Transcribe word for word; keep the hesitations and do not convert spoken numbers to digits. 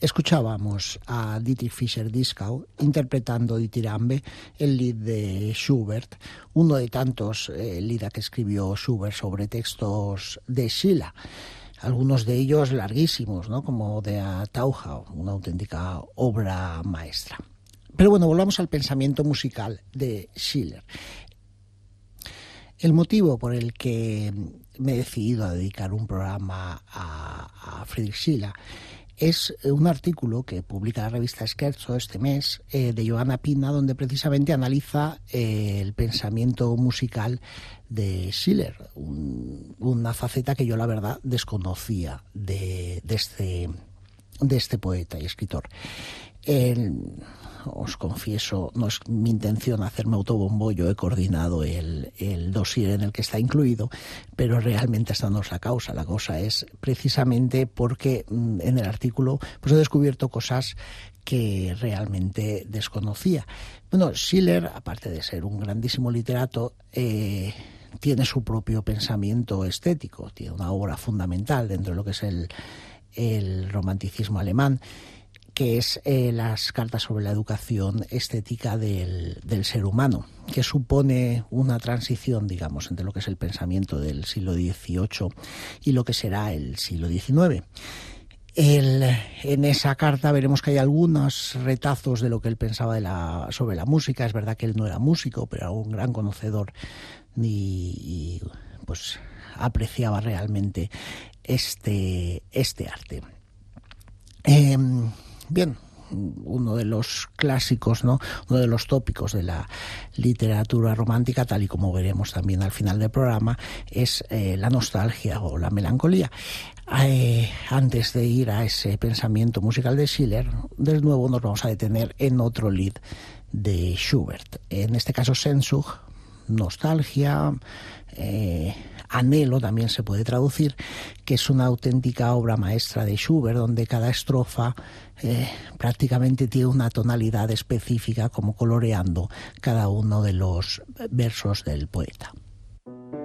Escuchábamos a Dietrich Fischer-Dieskau interpretando Dithyrambe, el Lied de Schubert, uno de tantos eh, Lieder que escribió Schubert sobre textos de Schiller, algunos de ellos larguísimos, ¿no? Como de Taucher, una auténtica obra maestra. Pero bueno, volvamos al pensamiento musical de Schiller. El motivo por el que me he decidido a dedicar un programa a, a Friedrich Schiller es un artículo que publica la revista Scherzo este mes, eh, de Johanna Pina, donde precisamente analiza eh, el pensamiento musical de Schiller, un, una faceta que yo la verdad desconocía de, de, este, de este poeta y escritor. El, os confieso, no es mi intención hacerme autobombo, yo he coordinado el, el dossier en el que está incluido, pero realmente esta no es la causa. La causa es precisamente porque en el artículo pues he descubierto cosas que realmente desconocía. Bueno, Schiller, aparte de ser un grandísimo literato, eh, tiene su propio pensamiento estético, tiene una obra fundamental dentro de lo que es el, el romanticismo alemán, que es eh, las cartas sobre la educación estética del, del ser humano, que supone una transición, digamos, entre lo que es el pensamiento del siglo dieciocho y lo que será el siglo diecinueve. El, en esa carta veremos que hay algunos retazos de lo que él pensaba de la, sobre la música. Es verdad que él no era músico, pero era un gran conocedor y, y pues apreciaba realmente este, este arte. Eh, Bien, uno de los clásicos, ¿no? Uno de los tópicos de la literatura romántica, tal y como veremos también al final del programa, es eh, la nostalgia o la melancolía. Eh, antes de ir a ese pensamiento musical de Schiller, de nuevo nos vamos a detener en otro Lied de Schubert. En este caso, Sehnsucht, nostalgia, eh, anhelo también se puede traducir, que es una auténtica obra maestra de Schubert, donde cada estrofa eh, prácticamente tiene una tonalidad específica, como coloreando cada uno de los versos del poeta.